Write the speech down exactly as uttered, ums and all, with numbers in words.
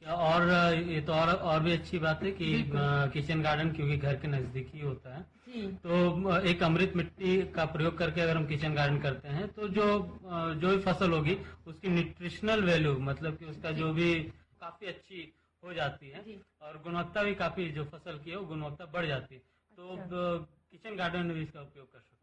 और ये तो और और भी अच्छी बात है कि किचन गार्डन क्योंकि घर के नजदीक ही होता है, तो एक अमृत मिट्टी का प्रयोग करके अगर हम किचन गार्डन करते हैं तो जो जो भी फसल होगी उसकी न्यूट्रिशनल वैल्यू मतलब कि उसका जो भी काफी अच्छी हो जाती है और गुणवत्ता भी काफी जो फसल की है वो गुणवत्ता बढ़ जाती है। तो किचन गार्डन में भी इसका उपयोग कर सकते हैं।